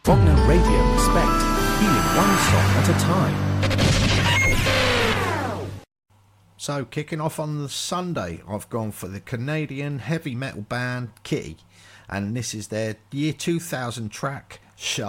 Wagner Radio Respect, healing one song at a time. So, kicking off on the Sunday, I've gone for the Canadian heavy metal band Kitty, and this is their year 2000 track, Shut